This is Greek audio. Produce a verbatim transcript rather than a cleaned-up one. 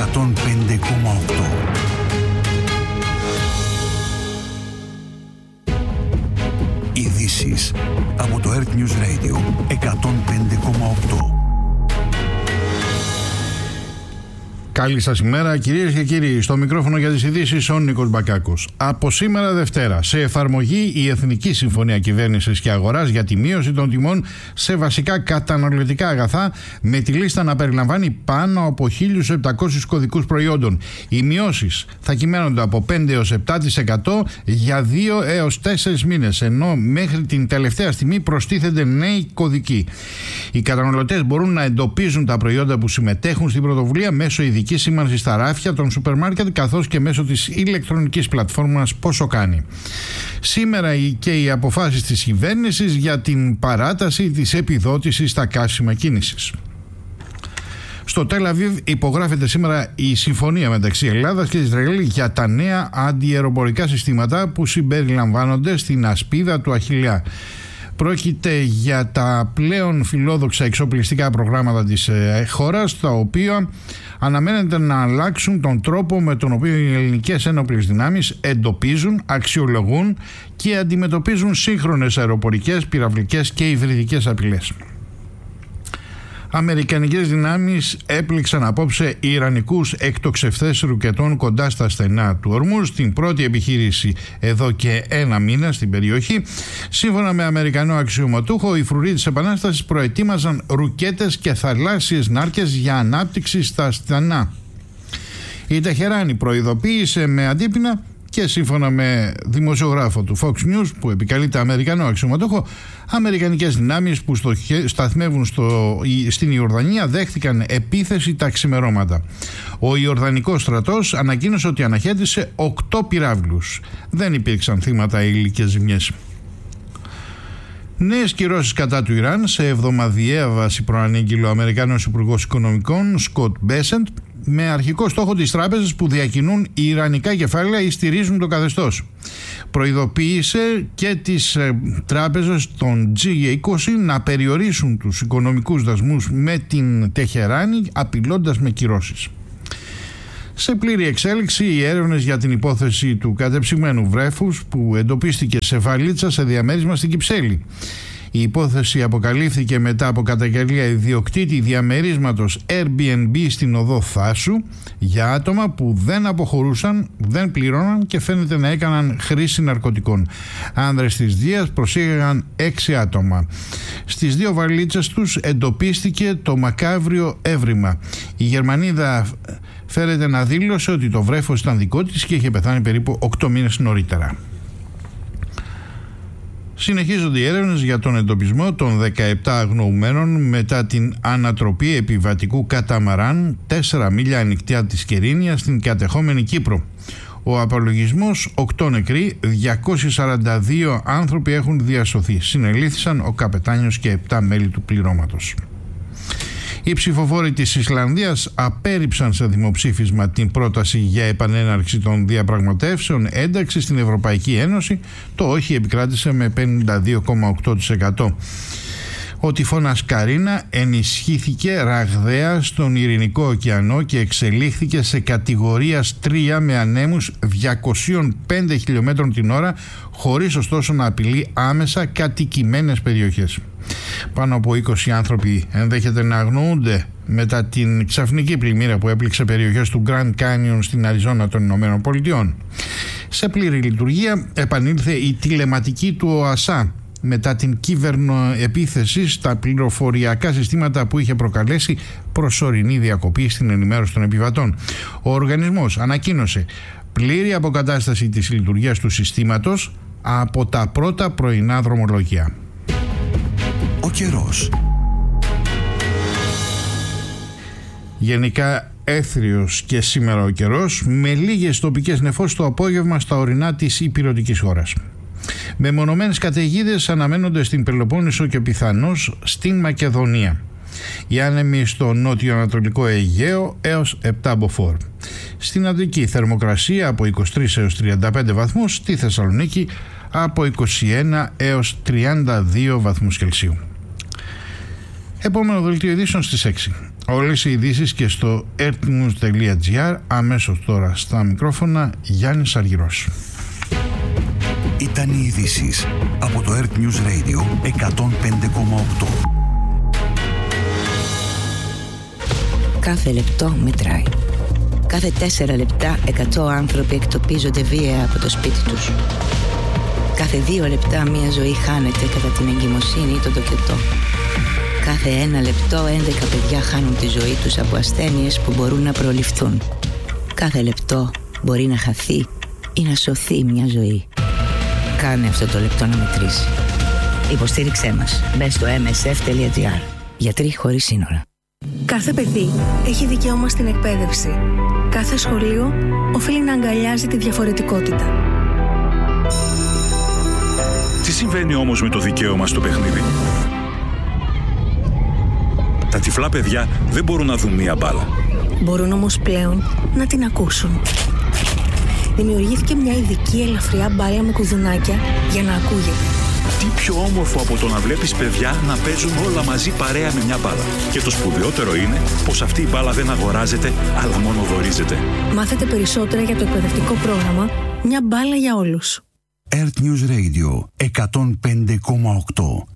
εκατόν πέντε κόμμα οκτώ. Ειδήσεις από το Earth News Radio εκατόν πέντε κόμμα οκτώ. Καλή σας ημέρα, κυρίες και κύριοι. Στο μικρόφωνο για τις ειδήσεις ο Νίκος Μπακάκος. Από σήμερα Δευτέρα, σε εφαρμογή η Εθνική Συμφωνία Κυβέρνησης και Αγοράς για τη μείωση των τιμών σε βασικά καταναλωτικά αγαθά, με τη λίστα να περιλαμβάνει πάνω από χίλιους επτακόσιους κωδικούς προϊόντων. Οι μειώσεις θα κυμαίνονται από πέντε έως επτά τοις εκατό για δύο έως τέσσερις μήνες, ενώ μέχρι την τελευταία στιγμή προστίθενται νέοι κωδικοί. Οι καταναλωτές μπορούν να εντοπίζουν τα προϊόντα που συμμετέχουν στην πρωτοβουλία μέσω ειδικής σήμανση στα ράφια των σούπερ μάρκετ, καθώς και μέσω της ηλεκτρονικής πλατφόρμας Πόσο Κάνει. Σήμερα και οι αποφάσεις της κυβέρνησης για την παράταση της επιδότησης στα καύσιμα κίνησης. Στο Τελ Αβίβ υπογράφεται σήμερα η συμφωνία μεταξύ Ελλάδας και Ισραήλ για τα νέα αντιαεροπορικά συστήματα που συμπεριλαμβάνονται στην ασπίδα του Αχιλλέα. Πρόκειται για τα πλέον φιλόδοξα εξοπλιστικά προγράμματα της ε, χώρας, τα οποία αναμένεται να αλλάξουν τον τρόπο με τον οποίο οι ελληνικές ένοπλες δυνάμεις εντοπίζουν, αξιολογούν και αντιμετωπίζουν σύγχρονες αεροπορικές, πυραυλικές και υβριδικές απειλές. Αμερικανικές δυνάμεις έπληξαν απόψε ιρανικούς εκτοξευτές ρουκετών κοντά στα στενά του Ορμούζ, την πρώτη επιχείρηση εδώ και ένα μήνα στην περιοχή. Σύμφωνα με Αμερικανό αξιωματούχο, οι φρουροί της Επανάστασης προετοίμαζαν ρουκέτες και θαλάσσιες νάρκες για ανάπτυξη στα στενά. Η Τεχεράνη προειδοποίησε με αντίπεινα και σύμφωνα με δημοσιογράφο του Fox News που επικαλείται Αμερικανό αξιωματούχο, αμερικανικές δυνάμεις που στο, σταθμεύουν στο, στην Ιορδανία δέχτηκαν επίθεση τα ξημερώματα. Ο Ιορδανικός στρατός ανακοίνωσε ότι αναχέτησε οκτώ πυράβλους. Δεν υπήρξαν θύματα ή υλικές ζημιές. Νέες κυρώσεις κατά του Ιράν. Σε εβδομαδιαία βάση προανήγγειλε ο Αμερικάνος Υπουργός Οικονομικών Σκοτ Μπέσεντ, με αρχικό στόχο τις τράπεζες που διακινούν ιρανικά κεφάλαια ή στηρίζουν το καθεστώς. Προειδοποίησε και τις ε, τράπεζες των τζι είκοσι να περιορίσουν τους οικονομικούς δασμούς με την Τεχεράνη, απειλώντας με κυρώσεις. Σε πλήρη εξέλιξη οι έρευνες για την υπόθεση του κατεψυγμένου βρέφους που εντοπίστηκε σε βαλίτσα σε διαμέρισμα στην Κυψέλη. Η υπόθεση αποκαλύφθηκε μετά από καταγγελία ιδιοκτήτη διαμερίσματος Airbnb στην οδό Θάσου για άτομα που δεν αποχωρούσαν, δεν πληρώναν και φαίνεται να έκαναν χρήση ναρκωτικών. Άνδρες της Δίας προσήγαγαν έξι άτομα. Στις δύο βαλίτσες τους εντοπίστηκε το μακάβριο έβριμα. Η Γερμανίδα φέρεται να δήλωσε ότι το βρέφος ήταν δικό της και είχε πεθάνει περίπου οκτώ μήνες νωρίτερα. Συνεχίζονται οι έρευνες για τον εντοπισμό των δεκαεπτά αγνοουμένων μετά την ανατροπή επιβατικού καταμαράν τέσσερα μίλια ανοιχτά της Κερίνιας στην κατεχόμενη Κύπρο. Ο απολογισμός οκτώ νεκροί, διακόσιοι σαράντα δύο άνθρωποι έχουν διασωθεί. Συνελήφθησαν ο καπετάνιος και επτά μέλη του πληρώματος. Οι ψηφοφόροι της Ισλανδίας απέρριψαν σε δημοψήφισμα την πρόταση για επανέναρξη των διαπραγματεύσεων ένταξη στην Ευρωπαϊκή Ένωση. Το όχι επικράτησε με πενήντα δύο κόμμα οκτώ τοις εκατό. Ο τυφώνας Καρίνα ενισχύθηκε ραγδαία στον Ειρηνικό ωκεανό και εξελίχθηκε σε κατηγορίας τρία με ανέμους διακόσια πέντε χιλιόμετρων την ώρα, χωρίς ωστόσο να απειλεί άμεσα κατοικημένες περιοχές. Πάνω από είκοσι άνθρωποι ενδέχεται να αγνοούνται μετά την ξαφνική πλημμύρα που έπληξε περιοχές του Grand Canyon στην Αριζόνα των Ηνωμένων Πολιτειών. Σε πλήρη λειτουργία επανήλθε η τηλεματική του ΟΑΣΑ μετά την κυβερνοεπίθεση στα πληροφοριακά συστήματα που είχε προκαλέσει προσωρινή διακοπή στην ενημέρωση των επιβατών. Ο οργανισμός ανακοίνωσε πλήρη αποκατάσταση της λειτουργίας του συστήματος από τα πρώτα πρωινά δρομολόγια. Ο καιρός. Γενικά έθριος και σήμερα ο καιρός, με λίγες τοπικές νεφώσεις το απόγευμα στα ορεινά της ηπειρωτικής χώρας. Μεμονωμένες καταιγίδες αναμένονται στην Πελοπόννησο και πιθανώς στην Μακεδονία. Οι άνεμοι στο νότιο-ανατολικό Αιγαίο έως επτά μποφόρ. Στην Αττική θερμοκρασία από είκοσι τρεις έως τριάντα πέντε βαθμούς, στη Θεσσαλονίκη από είκοσι ένα έως τριάντα δύο βαθμούς Κελσίου. Επόμενο δελτίο ειδήσεων στις έξι. Όλες οι ειδήσεις και στο earthnews τελεία gr. Αμέσως τώρα στα μικρόφωνα Γιάννης Αργυρός. Ήταν οι ειδήσεις από το Earth News Radio εκατόν πέντε κόμμα οκτώ. Κάθε λεπτό μετράει. Κάθε τέσσερα λεπτά εκατό άνθρωποι εκτοπίζονται βία από το σπίτι τους. Κάθε δύο λεπτά μία ζωή χάνεται κατά την εγκυμοσύνη ή τον τοκετό. Κάθε ένα λεπτό έντεκα παιδιά χάνουν τη ζωή τους από ασθένειες που μπορούν να προληφθούν. Κάθε λεπτό μπορεί να χαθεί ή να σωθεί μια ζωή. Κάνε αυτό το λεπτό να μετρήσει. Υποστήριξέ μας. Μπες στο εμ ες εφ τελεία τζι άρ. Γιατροί χωρίς σύνορα. Κάθε παιδί έχει δικαίωμα στην εκπαίδευση. Κάθε σχολείο οφείλει να αγκαλιάζει τη διαφορετικότητα. Τι συμβαίνει όμως με το δικαίωμα στο παιχνίδι? Τα τυφλά παιδιά δεν μπορούν να δουν μία μπάλα. Μπορούν όμως πλέον να την ακούσουν. Δημιουργήθηκε μια ειδική ελαφριά μπάλα με κουδουνάκια για να ακούγεται. Τι πιο όμορφο από το να βλέπεις παιδιά να παίζουν όλα μαζί παρέα με μια μπάλα. Και το σπουδαιότερο είναι πως αυτή η μπάλα δεν αγοράζεται, αλλά μόνο δωρίζεται. Μάθετε περισσότερα για το εκπαιδευτικό πρόγραμμα «Μια μπάλα για όλους». Earth News Radio εκατόν πέντε κόμμα οκτώ.